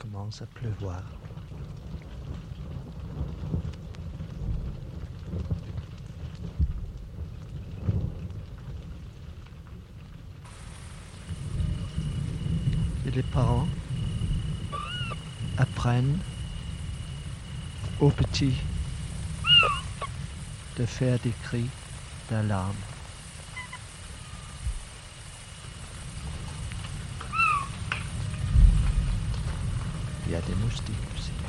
commence à pleuvoir. Et les parents apprennent aux petits de faire des cris d'alarme. Il y a des moustiques aussi.